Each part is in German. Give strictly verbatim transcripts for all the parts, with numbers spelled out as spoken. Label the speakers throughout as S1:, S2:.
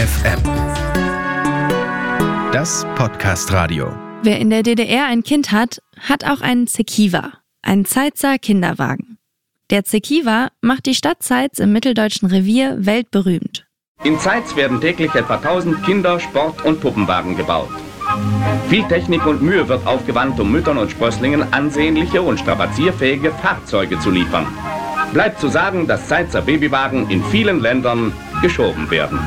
S1: F M. Das Podcast-Radio.
S2: Wer in der D D R ein Kind hat, hat auch einen Zekiwa, einen Zeitzer Kinderwagen. Der Zekiwa macht die Stadt Zeitz im mitteldeutschen Revier weltberühmt.
S3: In Zeitz werden täglich etwa tausend Kinder-, Sport- und Puppenwagen gebaut. Viel Technik und Mühe wird aufgewandt, um Müttern und Sprösslingen ansehnliche und strapazierfähige Fahrzeuge zu liefern. Bleibt zu sagen, dass Zeitzer Babywagen in vielen Ländern geschoben werden.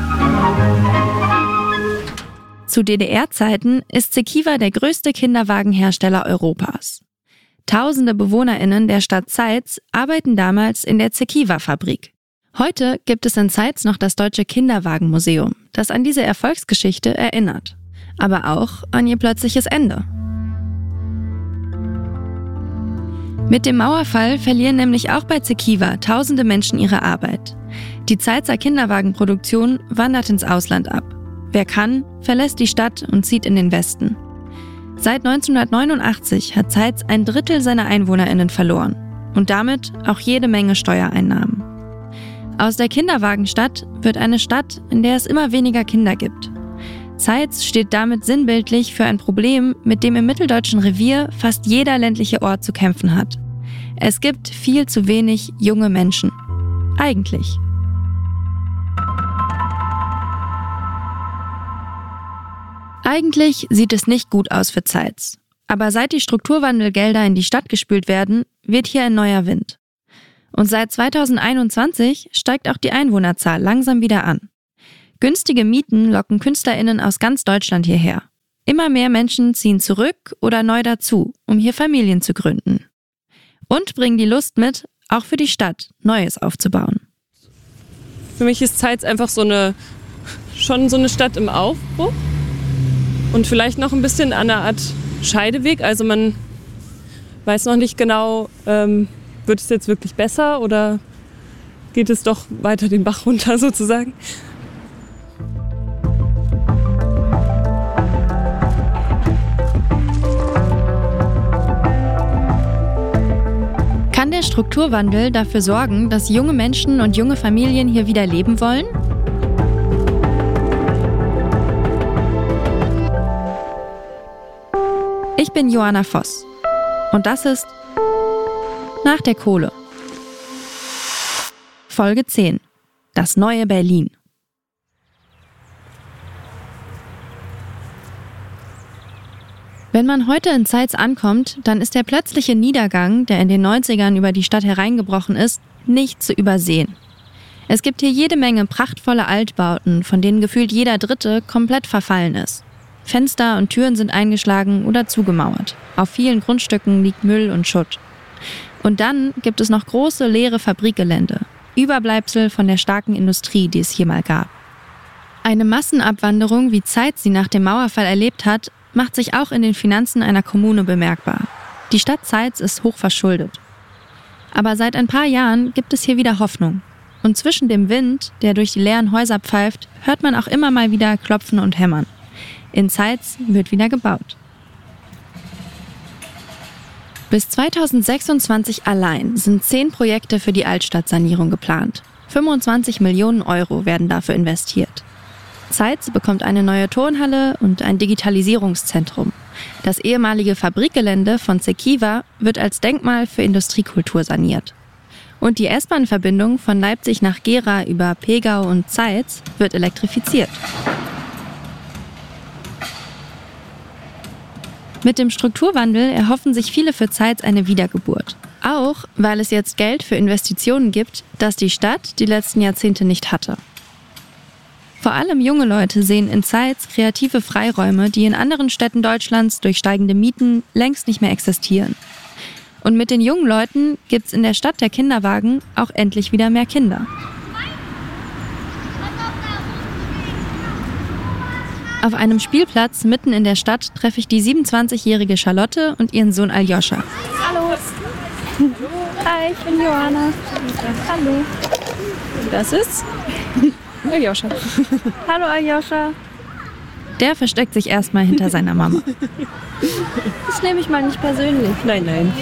S2: Zu D D R-Zeiten ist Zekiwa der größte Kinderwagenhersteller Europas. Tausende BewohnerInnen der Stadt Zeitz arbeiten damals in der Zekiwa-Fabrik. Heute gibt es in Zeitz noch das Deutsche Kinderwagenmuseum, das an diese Erfolgsgeschichte erinnert. Aber auch an ihr plötzliches Ende. Mit dem Mauerfall verlieren nämlich auch bei Zekiwa tausende Menschen ihre Arbeit. Die Zeitzer Kinderwagenproduktion wandert ins Ausland ab. Wer kann, verlässt die Stadt und zieht in den Westen. Seit neunzehnhundertneunundachtzig hat Zeitz ein Drittel seiner EinwohnerInnen verloren und damit auch jede Menge Steuereinnahmen. Aus der Kinderwagenstadt wird eine Stadt, in der es immer weniger Kinder gibt. Zeitz steht damit sinnbildlich für ein Problem, mit dem im mitteldeutschen Revier fast jeder ländliche Ort zu kämpfen hat. Es gibt viel zu wenig junge Menschen. Eigentlich. Eigentlich sieht es nicht gut aus für Zeitz. Aber seit die Strukturwandelgelder in die Stadt gespült werden, weht hier ein neuer Wind. Und seit zweitausendeinundzwanzig steigt auch die Einwohnerzahl langsam wieder an. Günstige Mieten locken KünstlerInnen aus ganz Deutschland hierher. Immer mehr Menschen ziehen zurück oder neu dazu, um hier Familien zu gründen. Und bringen die Lust mit, auch für die Stadt Neues aufzubauen.
S4: Für mich ist Zeitz einfach so eine, schon so eine Stadt im Aufbruch. Und vielleicht noch ein bisschen an einer Art Scheideweg. Also man weiß noch nicht genau, ähm, wird es jetzt wirklich besser oder geht es doch weiter den Bach runter sozusagen.
S2: Kann der Strukturwandel dafür sorgen, dass junge Menschen und junge Familien hier wieder leben wollen? Ich bin Johanna Voss und das ist Nach der Kohle. Folge zehn. Das neue Berlin. Wenn man heute in Zeitz ankommt, dann ist der plötzliche Niedergang, der in den neunzigern über die Stadt hereingebrochen ist, nicht zu übersehen. Es gibt hier jede Menge prachtvolle Altbauten, von denen gefühlt jeder dritte komplett verfallen ist. Fenster und Türen sind eingeschlagen oder zugemauert. Auf vielen Grundstücken liegt Müll und Schutt. Und dann gibt es noch große leere Fabrikgelände, Überbleibsel von der starken Industrie, die es hier mal gab. Eine Massenabwanderung, wie Zeitz sie nach dem Mauerfall erlebt hat, macht sich auch in den Finanzen einer Kommune bemerkbar. Die Stadt Zeitz ist hoch verschuldet. Aber seit ein paar Jahren gibt es hier wieder Hoffnung. Und zwischen dem Wind, der durch die leeren Häuser pfeift, hört man auch immer mal wieder Klopfen und Hämmern. In Zeitz wird wieder gebaut. Bis zweitausendsechsundzwanzig allein sind zehn Projekte für die Altstadtsanierung geplant. fünfundzwanzig Millionen Euro werden dafür investiert. Zeitz bekommt eine neue Turnhalle und ein Digitalisierungszentrum. Das ehemalige Fabrikgelände von Zekiwa wird als Denkmal für Industriekultur saniert. Und die S-Bahn-Verbindung von Leipzig nach Gera über Pegau und Zeitz wird elektrifiziert. Mit dem Strukturwandel erhoffen sich viele für Zeitz eine Wiedergeburt. Auch weil es jetzt Geld für Investitionen gibt, das die Stadt die letzten Jahrzehnte nicht hatte. Vor allem junge Leute sehen in Zeitz kreative Freiräume, die in anderen Städten Deutschlands durch steigende Mieten längst nicht mehr existieren. Und mit den jungen Leuten gibt's in der Stadt der Kinderwagen auch endlich wieder mehr Kinder. Auf einem Spielplatz mitten in der Stadt treffe ich die siebenundzwanzigjährige Charlotte und ihren Sohn Aljoscha.
S5: Hallo. Hi, ich bin Johanna. Hallo.
S4: Das ist Aljoscha.
S5: Hallo Aljoscha.
S2: Der versteckt sich erstmal hinter seiner Mama.
S5: Das nehme ich mal nicht persönlich.
S4: Nein, nein.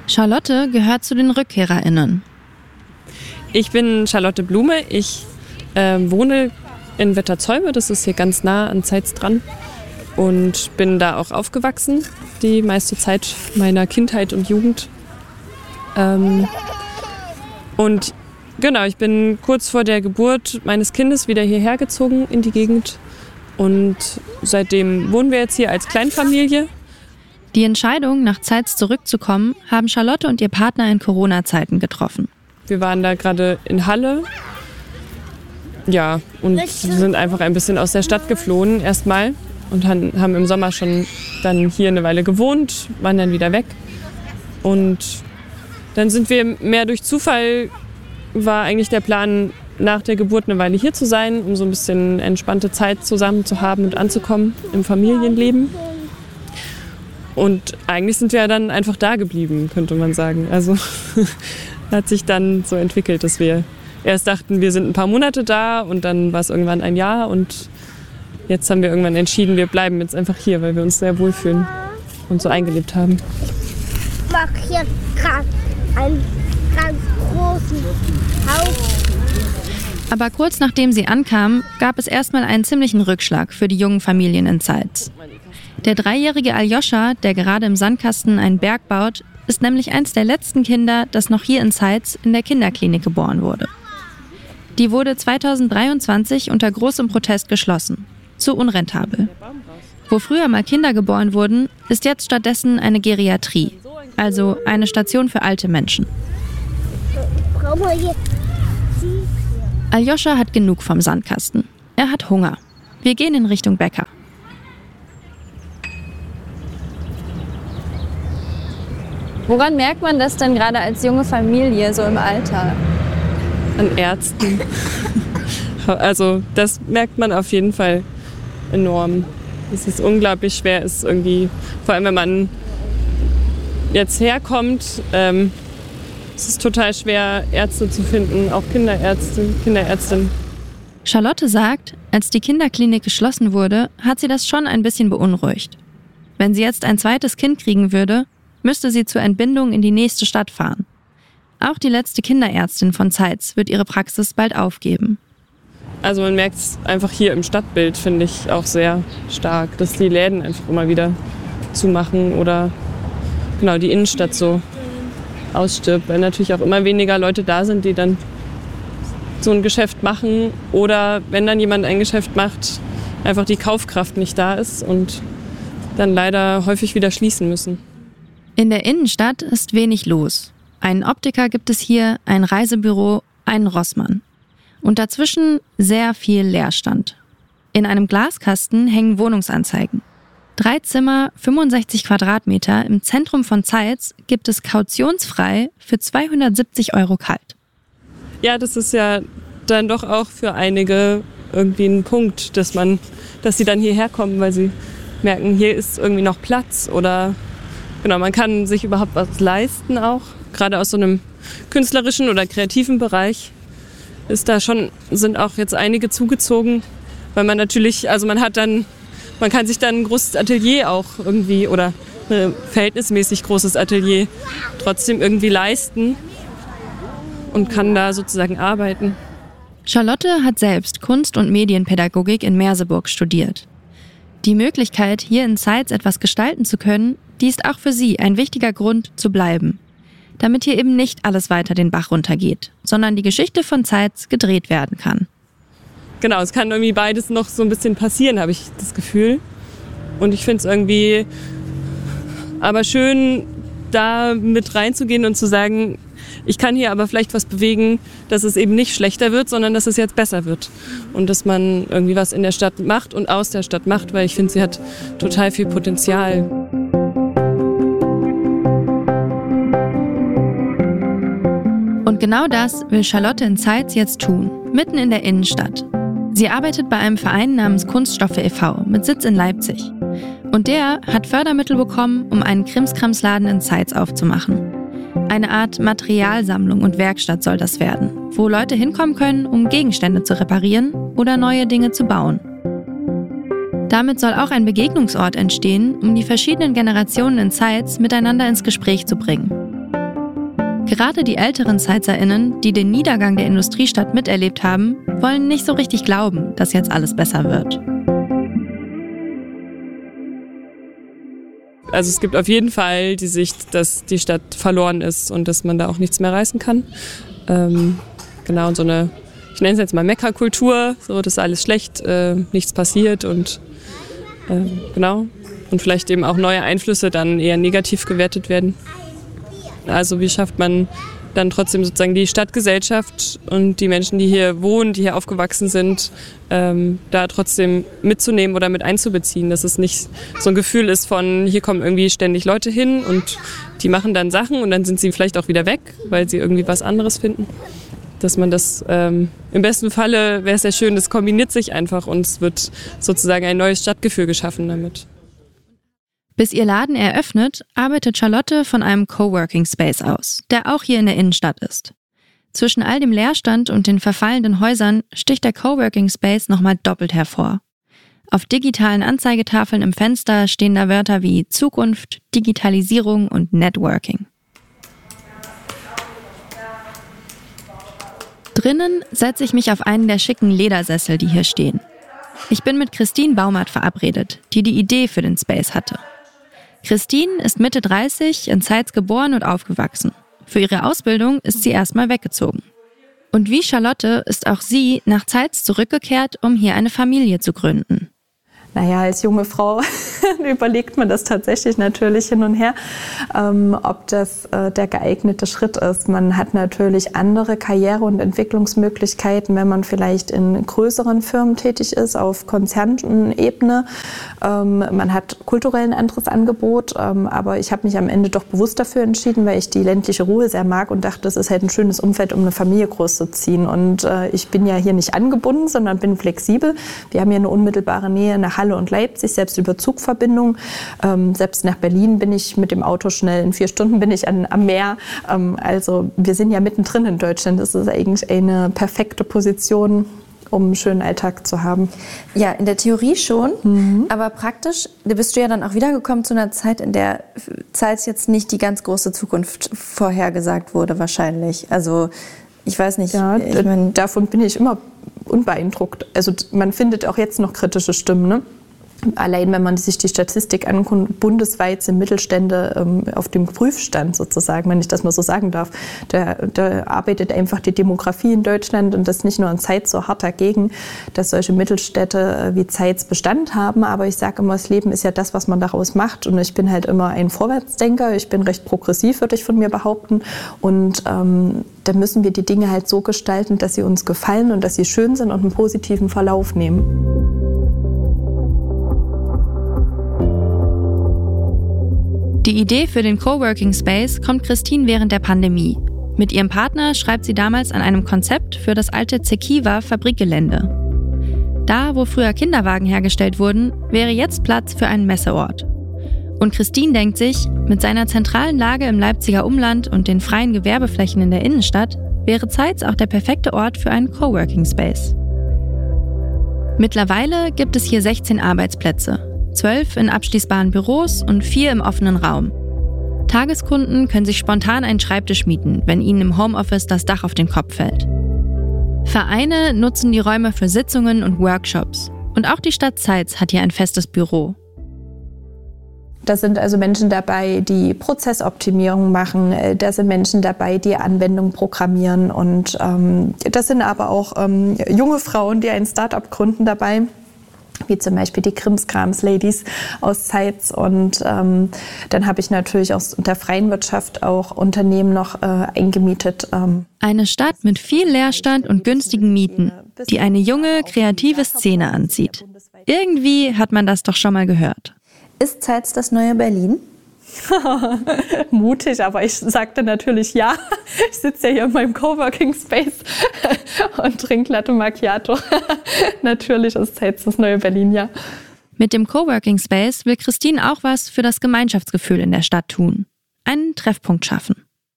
S2: Charlotte gehört zu den RückkehrerInnen.
S4: Ich bin Charlotte Blume. Ich ähm, wohne in Wetterzäume, das ist hier ganz nah an Zeitz dran. Und bin da auch aufgewachsen, die meiste Zeit meiner Kindheit und Jugend. Ähm, und genau, ich bin kurz vor der Geburt meines Kindes wieder hierher gezogen in die Gegend. Und seitdem wohnen wir jetzt hier als Kleinfamilie.
S2: Die Entscheidung, nach Zeitz zurückzukommen, haben Charlotte und ihr Partner in Corona-Zeiten getroffen.
S4: Wir waren da gerade in Halle. Ja, und sind einfach ein bisschen aus der Stadt geflohen erstmal. Und haben im Sommer schon dann hier eine Weile gewohnt, waren dann wieder weg. Und dann sind wir mehr durch Zufall, war eigentlich der Plan, nach der Geburt eine Weile hier zu sein, um so ein bisschen entspannte Zeit zusammen zu haben und anzukommen im Familienleben. Und eigentlich sind wir ja dann einfach da geblieben, könnte man sagen. Also hat sich dann so entwickelt, dass wir erst dachten, wir sind ein paar Monate da und dann war es irgendwann ein Jahr und jetzt haben wir irgendwann entschieden, wir bleiben jetzt einfach hier, weil wir uns sehr wohlfühlen und so eingelebt haben.
S6: Ich mache hier gerade einen ganz großen Haus.
S2: Aber kurz nachdem sie ankamen, gab es erstmal einen ziemlichen Rückschlag für die jungen Familien in Zeitz. Der dreijährige Aljoscha, der gerade im Sandkasten einen Berg baut, ist nämlich eins der letzten Kinder, das noch hier in Zeitz in der Kinderklinik geboren wurde. Die wurde zweitausenddreiundzwanzig unter großem Protest geschlossen. Zu unrentabel. Wo früher mal Kinder geboren wurden, ist jetzt stattdessen eine Geriatrie, also eine Station für alte Menschen. Aljoscha hat genug vom Sandkasten. Er hat Hunger. Wir gehen in Richtung Bäcker.
S5: Woran merkt man das denn gerade als junge Familie so im Alter?
S4: An Ärzten. Also das merkt man auf jeden Fall enorm. Es ist unglaublich schwer, ist irgendwie, vor allem wenn man jetzt herkommt, ähm, es ist total schwer, Ärzte zu finden, auch Kinderärzte, Kinderärztinnen.
S2: Charlotte sagt, als die Kinderklinik geschlossen wurde, hat sie das schon ein bisschen beunruhigt. Wenn sie jetzt ein zweites Kind kriegen würde, müsste sie zur Entbindung in die nächste Stadt fahren. Auch die letzte Kinderärztin von Zeitz wird ihre Praxis bald aufgeben.
S4: Also man merkt es einfach hier im Stadtbild, finde ich, auch sehr stark, dass die Läden einfach immer wieder zumachen oder genau die Innenstadt so ausstirbt, weil natürlich auch immer weniger Leute da sind, die dann so ein Geschäft machen oder wenn dann jemand ein Geschäft macht, einfach die Kaufkraft nicht da ist und dann leider häufig wieder schließen müssen.
S2: In der Innenstadt ist wenig los. Einen Optiker gibt es hier, ein Reisebüro, einen Rossmann. Und dazwischen sehr viel Leerstand. In einem Glaskasten hängen Wohnungsanzeigen. Drei Zimmer, fünfundsechzig Quadratmeter im Zentrum von Zeitz gibt es kautionsfrei für zweihundertsiebzig Euro kalt.
S4: Ja, das ist ja dann doch auch für einige irgendwie ein Punkt, dass man, dass sie dann hierher kommen, weil sie merken, hier ist irgendwie noch Platz oder genau, man kann sich überhaupt was leisten auch. Gerade aus so einem künstlerischen oder kreativen Bereich ist da schon, sind auch jetzt einige zugezogen, weil man natürlich, also man hat dann, man kann sich dann ein großes Atelier auch irgendwie oder ein verhältnismäßig großes Atelier trotzdem irgendwie leisten und kann da sozusagen arbeiten.
S2: Charlotte hat selbst Kunst- und Medienpädagogik in Merseburg studiert. Die Möglichkeit, hier in Zeitz etwas gestalten zu können, die ist auch für sie ein wichtiger Grund zu bleiben. Damit hier eben nicht alles weiter den Bach runtergeht, sondern die Geschichte von Zeitz gedreht werden kann.
S4: Genau, es kann irgendwie beides noch so ein bisschen passieren, habe ich das Gefühl. Und ich finde es irgendwie aber schön, da mit reinzugehen und zu sagen, ich kann hier aber vielleicht was bewegen, dass es eben nicht schlechter wird, sondern dass es jetzt besser wird. Und dass man irgendwie was in der Stadt macht und aus der Stadt macht, weil ich finde, sie hat total viel Potenzial.
S2: Und genau das will Charlotte in Zeitz jetzt tun, mitten in der Innenstadt. Sie arbeitet bei einem Verein namens Kunststoffe e V mit Sitz in Leipzig. Und der hat Fördermittel bekommen, um einen Krimskramsladen in Zeitz aufzumachen. Eine Art Materialsammlung und Werkstatt soll das werden, wo Leute hinkommen können, um Gegenstände zu reparieren oder neue Dinge zu bauen. Damit soll auch ein Begegnungsort entstehen, um die verschiedenen Generationen in Zeitz miteinander ins Gespräch zu bringen. Gerade die älteren ZeitserInnen, die den Niedergang der Industriestadt miterlebt haben, wollen nicht so richtig glauben, dass jetzt alles besser wird.
S4: Also es gibt auf jeden Fall die Sicht, dass die Stadt verloren ist und dass man da auch nichts mehr reißen kann. Ähm, genau, und so eine, ich nenne es jetzt mal Meckerkultur, so dass alles schlecht, äh, nichts passiert und äh, genau. Und vielleicht eben auch neue Einflüsse dann eher negativ gewertet werden. Also wie schafft man dann trotzdem sozusagen die Stadtgesellschaft und die Menschen, die hier wohnen, die hier aufgewachsen sind, ähm, da trotzdem mitzunehmen oder mit einzubeziehen, dass es nicht so ein Gefühl ist von, hier kommen irgendwie ständig Leute hin und die machen dann Sachen und dann sind sie vielleicht auch wieder weg, weil sie irgendwie was anderes finden. Dass man das, ähm, im besten Falle wäre es sehr schön, das kombiniert sich einfach und es wird sozusagen ein neues Stadtgefühl geschaffen damit.
S2: Bis ihr Laden eröffnet, arbeitet Charlotte von einem Coworking Space aus, der auch hier in der Innenstadt ist. Zwischen all dem Leerstand und den verfallenden Häusern sticht der Coworking Space nochmal doppelt hervor. Auf digitalen Anzeigetafeln im Fenster stehen da Wörter wie Zukunft, Digitalisierung und Networking. Drinnen setze ich mich auf einen der schicken Ledersessel, die hier stehen. Ich bin mit Christine Baumert verabredet, die die Idee für den Space hatte. Christine ist Mitte dreißig, in Zeitz geboren und aufgewachsen. Für ihre Ausbildung ist sie erstmal weggezogen. Und wie Charlotte ist auch sie nach Zeitz zurückgekehrt, um hier eine Familie zu gründen.
S7: Naja, als junge Frau überlegt man das tatsächlich natürlich hin und her, ähm, ob das äh, der geeignete Schritt ist. Man hat natürlich andere Karriere- und Entwicklungsmöglichkeiten, wenn man vielleicht in größeren Firmen tätig ist, auf Konzernebene. Ähm, man hat kulturell ein anderes Angebot, ähm, aber ich habe mich am Ende doch bewusst dafür entschieden, weil ich die ländliche Ruhe sehr mag und dachte, das ist halt ein schönes Umfeld, um eine Familie großzuziehen. Und äh, ich bin ja hier nicht angebunden, sondern bin flexibel. Wir haben hier eine unmittelbare Nähe nach Halle und Leipzig, selbst über Zugverbindung. Ähm, selbst nach Berlin bin ich mit dem Auto schnell, in vier Stunden bin ich an, am Meer. Ähm, also wir sind ja mittendrin in Deutschland. Das ist eigentlich eine perfekte Position, um einen schönen Alltag zu haben.
S5: Ja, in der Theorie schon, mhm. aber praktisch bist du ja dann auch wiedergekommen zu einer Zeit, in der Zeitz jetzt nicht die ganz große Zukunft vorhergesagt wurde wahrscheinlich. Also ich weiß nicht.
S7: Ja,
S5: ich mein,
S7: davon bin ich immer unbeeindruckt. Also man findet auch jetzt noch kritische Stimmen, ne? Allein wenn man sich die Statistik anguckt, bundesweit sind Mittelstände ähm, auf dem Prüfstand sozusagen, wenn ich das mal so sagen darf. Da, da arbeitet einfach die Demografie in Deutschland und das nicht nur in Zeitz so hart dagegen, dass solche Mittelstädte wie Zeitz Bestand haben. Aber ich sage immer, das Leben ist ja das, was man daraus macht. Und ich bin halt immer ein Vorwärtsdenker. Ich bin recht progressiv, würde ich von mir behaupten. Und ähm, da müssen wir die Dinge halt so gestalten, dass sie uns gefallen und dass sie schön sind und einen positiven Verlauf nehmen.
S2: Die Idee für den Coworking Space kommt Christine während der Pandemie. Mit ihrem Partner schreibt sie damals an einem Konzept für das alte Zekiwa-Fabrikgelände. Da, wo früher Kinderwagen hergestellt wurden, wäre jetzt Platz für einen Messeort. Und Christine denkt sich, mit seiner zentralen Lage im Leipziger Umland und den freien Gewerbeflächen in der Innenstadt wäre Zeitz auch der perfekte Ort für einen Coworking Space. Mittlerweile gibt es hier sechzehn Arbeitsplätze. zwölf in abschließbaren Büros und vier im offenen Raum. Tageskunden können sich spontan einen Schreibtisch mieten, wenn ihnen im Homeoffice das Dach auf den Kopf fällt. Vereine nutzen die Räume für Sitzungen und Workshops. Und auch die Stadt Zeitz hat hier ein festes Büro.
S7: Da sind also Menschen dabei, die Prozessoptimierung machen. Da sind Menschen dabei, die Anwendungen programmieren. Und ähm, das sind aber auch ähm, junge Frauen, die ein Start-up gründen dabei, wie zum Beispiel die Krimskrams-Ladies aus Zeitz. Und ähm, dann habe ich natürlich aus der freien Wirtschaft auch Unternehmen noch äh, eingemietet. Ähm.
S2: Eine Stadt mit viel Leerstand und günstigen Mieten, die eine junge, kreative Szene anzieht. Irgendwie hat man das doch schon mal gehört.
S5: Ist Zeitz das neue Berlin?
S7: Mutig, aber ich sagte natürlich ja. Ich sitze ja hier in meinem Coworking Space und trinke Latte Macchiato. Natürlich ist Zeitz das neue Berlin, ja.
S2: Mit dem Coworking Space will Christine auch was für das Gemeinschaftsgefühl in der Stadt tun. Einen Treffpunkt schaffen.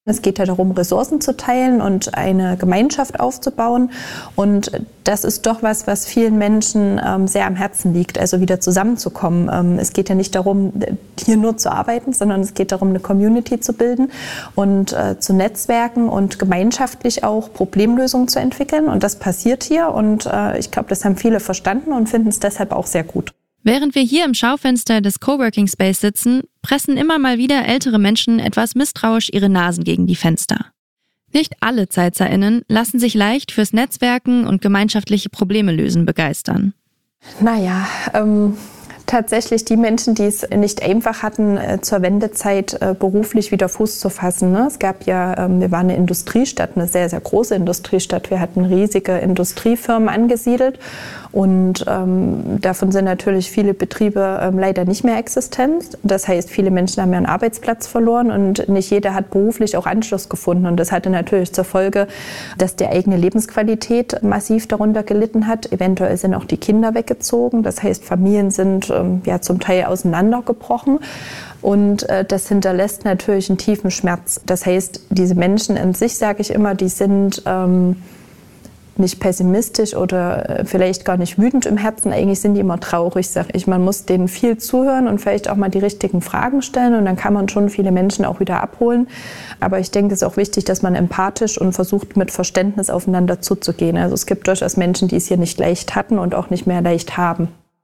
S7: Es geht ja darum, Ressourcen zu teilen und eine Gemeinschaft aufzubauen. Und das ist doch was, was vielen Menschen ähm, sehr am Herzen liegt, also wieder zusammenzukommen. Ähm, es geht ja nicht darum, hier nur zu arbeiten, sondern es geht darum, eine Community zu bilden und äh, zu netzwerken und gemeinschaftlich auch Problemlösungen zu entwickeln. Und das passiert hier. Und äh, ich glaube, das haben viele verstanden und finden es deshalb auch sehr gut.
S2: Während wir hier im Schaufenster des Coworking Space sitzen, pressen immer mal wieder ältere Menschen etwas misstrauisch ihre Nasen gegen die Fenster. Nicht alle ZeizerInnen lassen sich leicht fürs Netzwerken und gemeinschaftliche Probleme lösen begeistern.
S7: Naja, ähm... tatsächlich die Menschen, die es nicht einfach hatten, äh, zur Wendezeit äh, beruflich wieder Fuß zu fassen. Ne? Es gab ja, ähm, wir waren eine Industriestadt, eine sehr, sehr große Industriestadt. Wir hatten riesige Industriefirmen angesiedelt und ähm, davon sind natürlich viele Betriebe ähm, leider nicht mehr existent. Das heißt, viele Menschen haben ihren Arbeitsplatz verloren und nicht jeder hat beruflich auch Anschluss gefunden. Und das hatte natürlich zur Folge, dass die eigene Lebensqualität massiv darunter gelitten hat. Eventuell sind auch die Kinder weggezogen. Das heißt, Familien sind ja zum Teil auseinandergebrochen und äh, das hinterlässt natürlich einen tiefen Schmerz. Das heißt, diese Menschen in sich, sage ich immer, die sind ähm, nicht pessimistisch oder äh, vielleicht gar nicht wütend im Herzen, eigentlich sind die immer traurig, sage ich. Man muss denen viel zuhören und vielleicht auch mal die richtigen Fragen stellen und dann kann man schon viele Menschen auch wieder abholen. Aber ich denke, es ist auch wichtig, dass man empathisch und versucht, mit Verständnis aufeinander zuzugehen. Also es gibt durchaus Menschen, die es hier nicht leicht hatten und auch nicht mehr leicht haben.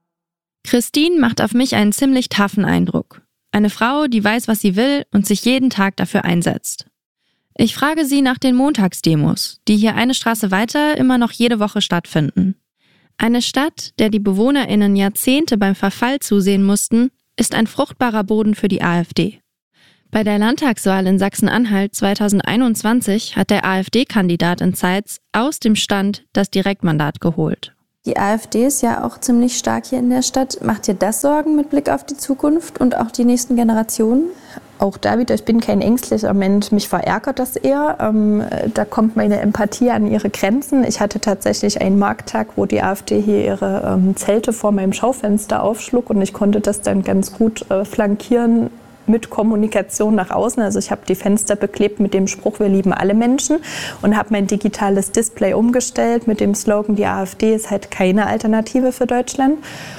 S2: Christine macht auf mich einen ziemlich taffen Eindruck. Eine Frau, die weiß, was sie will und sich jeden Tag dafür einsetzt. Ich frage sie nach den Montagsdemos, die hier eine Straße weiter immer noch jede Woche stattfinden. Eine Stadt, der die BewohnerInnen Jahrzehnte beim Verfall zusehen mussten, ist ein fruchtbarer Boden für die AfD. Bei der Landtagswahl in Sachsen-Anhalt zweitausendeinundzwanzig hat der AfD-Kandidat in Zeitz aus dem Stand das Direktmandat geholt.
S5: Die AfD ist ja auch ziemlich stark hier in der Stadt. Macht dir das Sorgen mit Blick auf die Zukunft und auch die nächsten Generationen? Auch da wieder, ich bin kein ängstlicher Mensch, mich verärgert das eher. Ähm, da kommt meine Empathie an ihre Grenzen. Ich hatte tatsächlich einen Markttag, wo die AfD hier ihre ähm, Zelte vor meinem Schaufenster aufschlug und ich konnte das dann ganz gut äh, flankieren mit Kommunikation nach außen. Also ich habe die Fenster beklebt mit dem Spruch, wir lieben alle Menschen und habe mein digitales Display umgestellt mit dem Slogan, die AfD ist halt keine Alternative für Deutschland.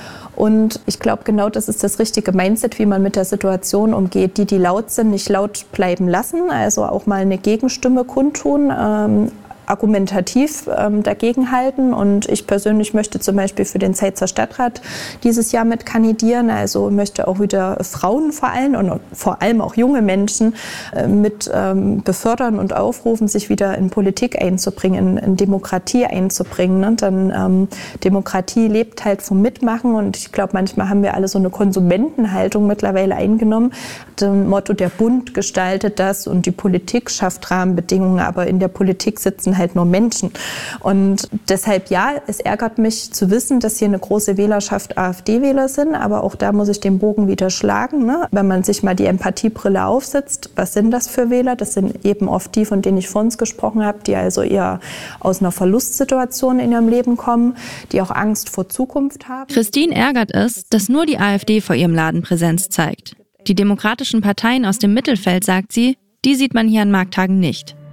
S5: Und ich glaube, genau das ist das richtige Mindset, wie man mit der Situation umgeht. Die, die laut sind, nicht laut bleiben lassen, also auch mal eine Gegenstimme kundtun, ähm, argumentativ ähm, dagegenhalten. Und ich persönlich möchte zum Beispiel für den Zeitzer Stadtrat dieses Jahr mit kandidieren. Also möchte auch wieder Frauen vor allem und vor allem auch junge Menschen äh, mit ähm, befördern und aufrufen, sich wieder in Politik einzubringen, in, in Demokratie einzubringen. Ne? Dann ähm, Demokratie lebt halt vom Mitmachen und ich glaube, manchmal haben wir alle so eine Konsumentenhaltung mittlerweile eingenommen. Dem Motto, der Bund gestaltet das und die Politik schafft Rahmenbedingungen, aber in der Politik sitzen halt nur Menschen. Und deshalb ja, es ärgert mich zu wissen, dass hier eine große Wählerschaft AfD-Wähler sind, aber auch da muss ich den Bogen wieder schlagen. Ne? Wenn man sich mal die Empathiebrille aufsetzt, was sind das für Wähler? Das sind eben oft die, von denen ich vor uns gesprochen habe, die also eher aus einer Verlustsituation in ihrem Leben kommen, die auch Angst vor Zukunft haben.
S2: Christine ärgert es, dass nur die AfD vor ihrem Laden Präsenz zeigt. Die demokratischen Parteien aus dem Mittelfeld, sagt sie, die sieht man hier an Markttagen nicht.